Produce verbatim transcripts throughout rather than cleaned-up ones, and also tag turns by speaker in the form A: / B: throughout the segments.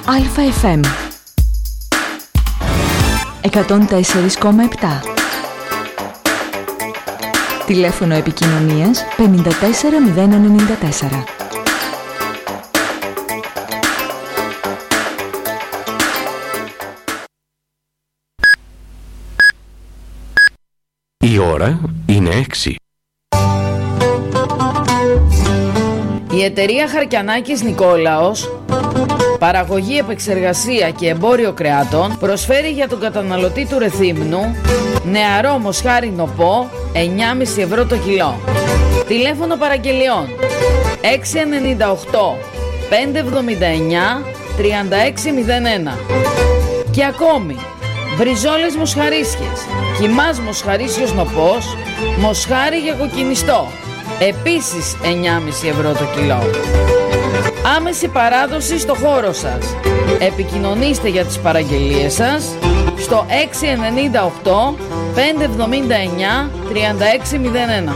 A: Αλφα εφ εμ εκατόν τέσσερα κόμμα επτά. Τηλέφωνο επικοινωνίας πέντε τέσσερα μηδέν ενενήντα τέσσερα.
B: Η ώρα είναι έξι.
C: Η εταιρεία Χαρκιανάκης Νικόλαος, παραγωγή, επεξεργασία και εμπόριο κρεάτων, προσφέρει για τον καταναλωτή του Ρεθύμνου νεαρό μοσχάρι νοπό εννιά κόμμα πέντε ευρώ το κιλό. Τηλέφωνο παραγγελιών έξι εννιά οκτώ πέντε εβδομήντα εννιά τριάντα έξι μηδέν ένα. Και ακόμη μπριζόλες μοσχαρίσιες, κιμάς μοσχαρίσιος νοπός, μοσχάρι για κοκκινιστό, επίσης εννιά κόμμα πέντε ευρώ το κιλό. Άμεση παράδοση στο χώρο σας. Επικοινωνήστε για τις παραγγελίες σας στο έξι εννιά οκτώ πέντε εβδομήντα εννιά τριάντα έξι μηδέν ένα.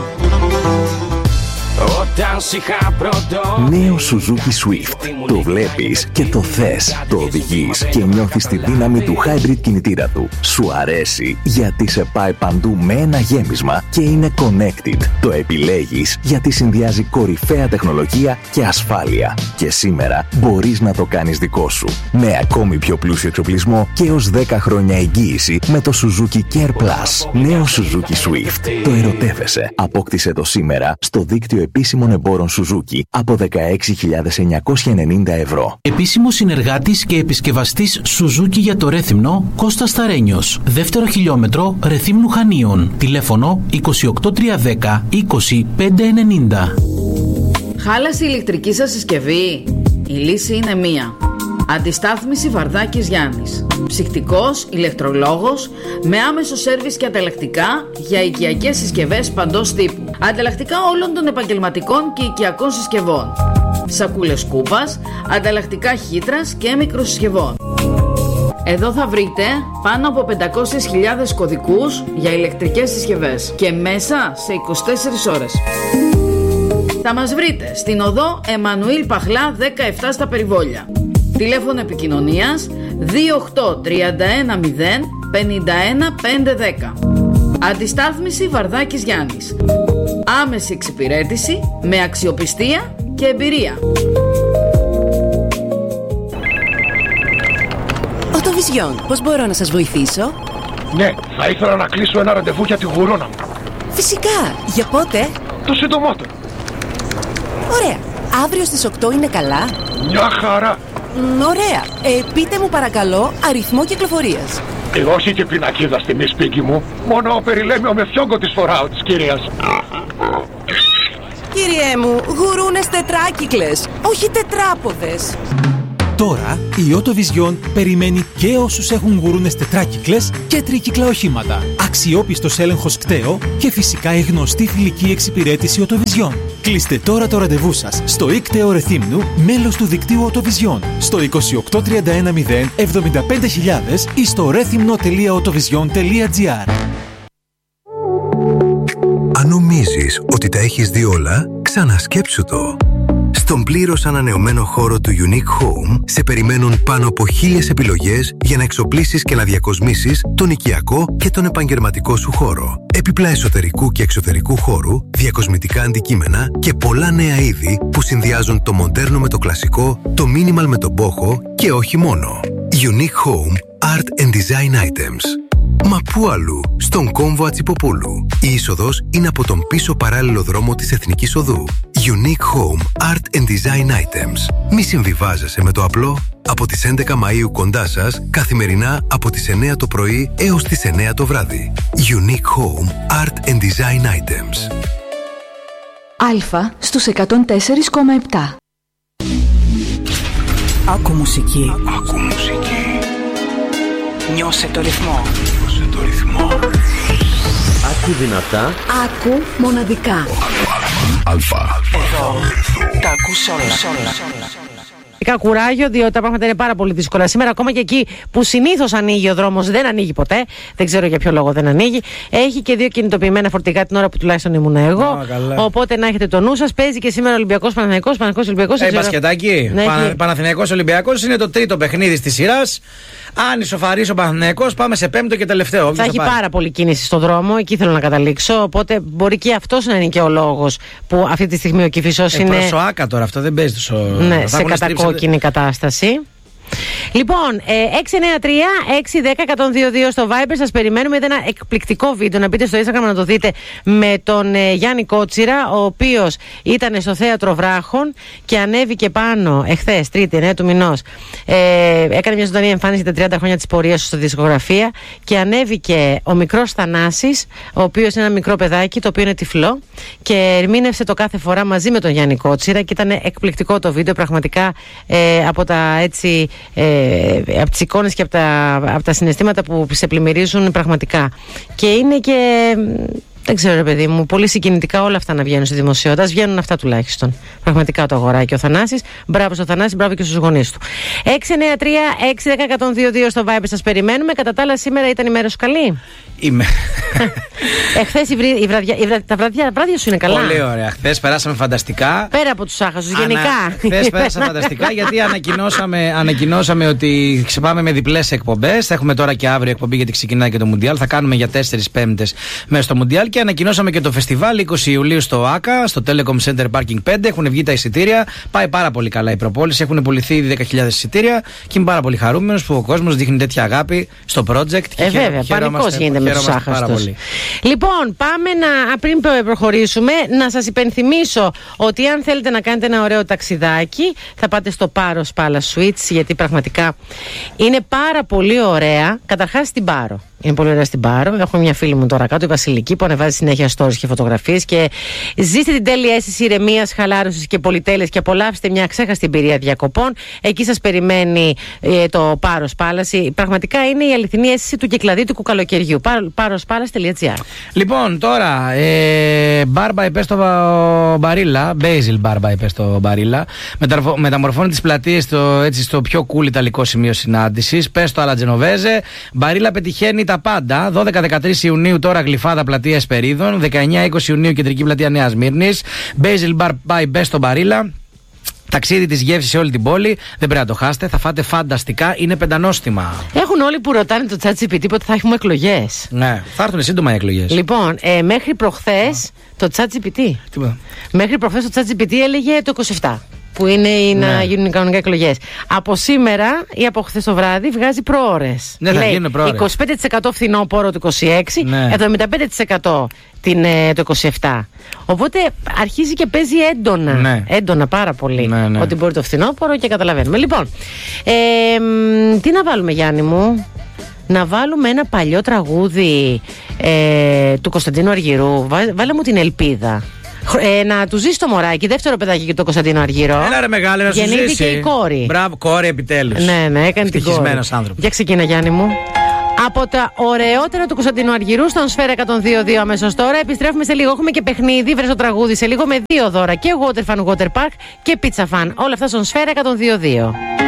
D: Νέο Suzuki Swift. Το βλέπεις και το θες. Το οδηγείς και νιώθεις τη δύναμη του hybrid κινητήρα του. Σου αρέσει γιατί σε πάει παντού με ένα γέμισμα και είναι connected. Το επιλέγεις γιατί συνδυάζει κορυφαία τεχνολογία και ασφάλεια. Και σήμερα μπορείς να το κάνεις δικό σου. Με ακόμη πιο πλούσιο εξοπλισμό και έως δέκα χρόνια εγγύηση με το Suzuki Care Plus. Νέο Suzuki Swift. Το ερωτεύεσαι. Απόκτησε το σήμερα στο δίκτυο επίσημων εμπόρων Suzuki από δεκαέξι χιλιάδες εννιακόσια ενενήντα ευρώ.
E: Επίσημος συνεργάτης και επισκευαστής Suzuki για το Ρέθυμνο, Κώστας Σταρένιος. Δεύτερο χιλιόμετρο Ρεθύμνου Χανίων. Τηλέφωνο είκοσι οκτώ τριακόσια δέκα είκοσι πέντε ενενήντα.
C: Χάλασε η ηλεκτρική σας συσκευή? Η λύση είναι μία. Αντιστάθμιση Βαρδάκης Γιάννης. Ψυχτικός, ηλεκτρολόγος, με άμεσο σέρβις και ανταλλακτικά για οικιακές συσκευές παντός τύπου. Ανταλλακτικά όλων των επαγγελματικών και οικιακών συσκευών. Σακούλες κούπας, ανταλλακτικά χύτρας και μικροσυσκευών. Εδώ θα βρείτε πάνω από πεντακόσιες χιλιάδες κωδικούς για ηλεκτρικές συσκευές και μέσα σε είκοσι τέσσερις ώρες. Θα μας βρείτε στην οδό Εμμανουήλ Παχλά δεκαεπτά στα Περιβόλια. Τηλέφωνο επικοινωνίας δύο οκτώ τρία ένα μηδέν πενήντα ένα πεντακόσια δέκα. Αντιστάθμιση Βαρδάκης Γιάννης. Άμεση εξυπηρέτηση με αξιοπιστία και εμπειρία.
F: Οτοβιζιόν, πώς μπορώ να σας βοηθήσω?
G: Ναι, θα ήθελα να κλείσω ένα ραντεβού για τη γουρώνα μου.
F: Φυσικά, για πότε?
G: Το συντομότερο.
F: Ωραία, αύριο στις οκτώ είναι καλά?
G: Μια χαρά.
F: Μ, ωραία, ε, πείτε μου παρακαλώ αριθμό κυκλοφορίας.
G: Ε, όχι και πινακίδα στην ίσπικη μου. Μόνο περιλέμιο με φιόγκο της φοράω της κυρίας.
F: Κύριέ μου, γουρούνες τετράκυκλες, όχι τετράποδες.
H: Τώρα η Οτοβιζιόν περιμένει και όσους έχουν γουρούνες τετράκυκλες και τρίκυκλα οχήματα. Αξιόπιστος έλεγχος κταίο και φυσικά η γνωστή φιλική εξυπηρέτηση Οτοβιζιόν. Κλείστε τώρα το ραντεβού σας στο ΙΚΤΕΟ Ρεθύμνου, μέλος του δικτύου Οτοβιζιόν, στο είκοσι οκτώ τριάντα ένα μηδέν εβδομήντα πέντε χιλιάδες ή στο ρέθυμνο τελεία οτοβιζιόν τελεία τζι άρ.
I: Αν νομίζεις ότι τα έχεις δει όλα, ξανασκέψου το. Στον πλήρως ανανεωμένο χώρο του Unique Home σε περιμένουν πάνω από χίλιες επιλογές για να εξοπλίσεις και να διακοσμήσεις τον οικιακό και τον επαγγελματικό σου χώρο. Έπιπλα εσωτερικού και εξωτερικού χώρου, διακοσμητικά αντικείμενα και πολλά νέα είδη που συνδυάζουν το μοντέρνο με το κλασικό, το minimal με το μπόχο και όχι μόνο. Unique Home Art and Design Items. Μα πού αλλού, στον κόμβο Ατσιποπούλου. Η είσοδος είναι από τον πίσω παράλληλο δρόμο της Εθνικής Οδού. Unique Home Art and Design Items. Μη συμβιβάζεσαι με το απλό. Από τις έντεκα Μαΐου κοντά σας, καθημερινά από τις εννιά το πρωί έως τις εννιά το βράδυ. Unique Home Art and Design Items.
A: Αλφα στους εκατόν τέσσερα κόμμα επτά.
J: Άκου μουσική.
I: Άκου μουσική.
J: Νιώσε το ρυθμό.
I: Νιώσε το ρυθμό.
B: Άκου δυνατά.
A: Άκου μοναδικά.
I: Αλφα.
J: Εδώ τα ακούς όλα.
K: κουράγιο, διότι τα πράγματα είναι πάρα πολύ δύσκολα. Σήμερα, ακόμα και εκεί που συνήθως ανοίγει ο δρόμος, δεν ανοίγει ποτέ. Δεν ξέρω για ποιο λόγο δεν ανοίγει. Έχει και δύο κινητοποιημένα φορτηγά την ώρα που τουλάχιστον ήμουν εγώ. Oh, οπότε να έχετε το νου σας. Παίζει και σήμερα Ολυμπιακός Παναθηναϊκός. Παναθηναϊκός Ολυμπιακός.
L: Ε, μπασκετάκι.
K: Ναι,
L: Πα, Παναθηναϊκός Ολυμπιακός είναι το τρίτο παιχνίδι της σειράς. Αν ισοφαρίσει ο Παναθηναϊκός, πάμε σε πέμπτο και τελευταίο.
K: Θα έχει πάρα πολύ κίνηση στον δρόμο. Εκεί θέλω να καταλήξω. Οπότε μπορεί και αυτός να είναι και ο λόγος που αυτή τη στιγμή ο Κηφισός
L: ε,
K: είναι.
L: Προσωάκα τώρα, αυτό δεν παίζει τόσο.
K: Ναι, σε κατακόκκινη κατάσταση. Λοιπόν, έξι εννιά τρία έξι ένα μηδέν ένα μηδέν δύο δύο στο Viber, σας περιμένουμε. Είδα ένα εκπληκτικό βίντεο, να μπείτε στο Instagram να το δείτε, με τον ε, Γιάννη Κότσιρα, ο οποίος ήταν στο Θέατρο Βράχων και ανέβηκε πάνω εχθές, Τρίτη, εννέα του μηνός. Ε, έκανε μια ζωντανή εμφάνιση για τα τριάντα χρόνια της πορείας του στη δισκογραφία και ανέβηκε ο μικρός Θανάσης, ο οποίος είναι ένα μικρό παιδάκι, το οποίο είναι τυφλό, και ερμήνευσε το κάθε φορά μαζί με τον Γιάννη Κότσιρα και ήταν εκπληκτικό το βίντεο, πραγματικά ε, από τα έτσι. Ε, από τις εικόνες και από τα, από τα συναισθήματα που σε πλημμυρίζουν πραγματικά. Και είναι και, δεν ξέρω ρε παιδί μου, πολύ συγκινητικά όλα αυτά να βγαίνουν στη δημοσιότητα. Βγαίνουν αυτά τουλάχιστον. Πραγματικά το αγοράκι ο Θανάσης. Μπράβο στο Θανάση, μπράβο και στους γονείς του. έξι εννιά τρία έξι ένα μηδέν ένα δύο δύο στο Viber, σας περιμένουμε. Κατά τα άλλα, σήμερα ήταν η μέρα σου καλή.
L: Είμαι.
K: Εχθές η, βρη, η βραδιά, η βραδιά, τα βραδιά, βράδια σου είναι καλά.
L: Πολύ ωραία. Χθες περάσαμε φανταστικά.
K: Πέρα από τους άχασους, γενικά.
L: Χθες πέρασαμε φανταστικά γιατί ανακοινώσαμε, ανακοινώσαμε ότι ξεπάμε με διπλές εκπομπές. Θα έχουμε τώρα και αύριο εκπομπή γιατί ξεκινάει και το Μουντιάλ. Θα κάνουμε για τέσσερις Πέμπτες μέσα στο Μουντιάλ και ανακοινώσαμε και το φεστιβάλ είκοσι Ιουλίου στο ΆΚΑ, στο Telecom Center Parking πέντε. Έχουν βγει τα εισιτήρια. Πάει πάρα πολύ καλά η προπόληση. Έχουν πουληθεί ήδη δέκα χιλιάδες εισιτήρια και είμαι πάρα πολύ χαρούμενος που ο κόσμος δείχνει τέτοια αγάπη στο project. Και
K: ε, βέβαια, πανικός γίνεται με τους άχαστους. Λοιπόν, πάμε να, πριν προχωρήσουμε, να σας υπενθυμίσω ότι αν θέλετε να κάνετε ένα ωραίο ταξιδάκι, θα πάτε στο Πάρο Palace Suites, γιατί πραγματικά είναι πάρα πολύ ωραία. Καταρχάς στην Πάρο. Είναι πολύ ωραία στην Πάρο. Έχω μια φίλη μου τώρα κάτω, η Βασιλική, που ανεβάζει συνέχεια stories και φωτογραφίες. Και ζήστε την τέλεια αίσθηση ηρεμίας, χαλάρωσης και πολυτέλειας και απολαύστε μια ξέχαστη εμπειρία διακοπών. Εκεί σας περιμένει ε, το Πάρο Palace. Πραγματικά είναι η αληθινή αίσθηση του κυκλαδίτικου καλοκαιριού. Πάρο Palace τελεία τζι άρ.
L: Λοιπόν, τώρα, ε, μπάρμπα είπε στο Μπαρίλα, Basil μπάρμπα είπε στο Μπαρίλα, μεταμορφώνει τις πλατείες στο, έτσι, στο πιο cool ιταλικό σημείο συνάντησης. Πες το Αλατζενοβέζε. Μπαρίλα πετυχαίνει τα πάντα. δώδεκα με δεκατρείς Ιουνίου τώρα Γλυφάδα πλατεία Εσπερίδων. δεκαεννέα με είκοσι Ιουνίου κεντρική πλατεία Νέας Μύρνης. Basil Bar by Best στο Μπαρίλα. Ταξίδι της γεύσης σε όλη την πόλη. Δεν πρέπει να το χάσετε. Θα φάτε φανταστικά. Είναι πεντανόστιμα.
K: Έχουν όλοι που ρωτάνε το ChatGPT πότε θα έχουμε εκλογές.
L: Ναι, θα έρθουν σύντομα οι εκλογές.
K: Λοιπόν, ε, μέχρι προχθές το ChatGPT. Μέχρι προχθές το ChatGPT έλεγε το είκοσι επτά. Που είναι οι ναι. να γίνουν οι κανονικά εκλογές. Από σήμερα ή από χθες το βράδυ βγάζει προώρες.
L: Ναι, θα γίνουν προώρες.
K: είκοσι πέντε τοις εκατό φθινόπωρο το είκοσι έξι,
L: ναι.
K: εβδομήντα πέντε τοις εκατό την, το είκοσι επτά. Οπότε αρχίζει και παίζει έντονα.
L: Ναι.
K: Έντονα πάρα πολύ.
L: Ναι, ναι.
K: Ότι μπορεί το φθινόπωρο και καταλαβαίνουμε. Λοιπόν, ε, τι να βάλουμε, Γιάννη μου? Να βάλουμε ένα παλιό τραγούδι ε, του Κωνσταντίνου Αργυρού. Βά, βάλε μου την Ελπίδα. Ε, να του ζήσει το μωράκι, δεύτερο παιδάκι και το Κωνσταντίνο Αργυρό.
L: Έλα ρε μεγάλη, να σου ζήσει.
K: Γεννήθηκε η κόρη.
L: Μπράβο, κόρη επιτέλους.
K: Ναι, ναι, έκανε την κόρη.
L: Άνθρωπος.
K: Για ξεκίνα, Γιάννη μου. Από τα ωραιότερα του Κωνσταντίνου Αργυρού στον Σφαίρα εκατόν δύο δύο αμέσως τώρα. Επιστρέφουμε σε λίγο. Έχουμε και παιχνίδι, βρες το τραγούδι σε λίγο, με δύο δώρα. Και Water Fan Water Park και Pizza Fan. Όλα αυτά στον Σφαίρα εκατόν δύο δύο.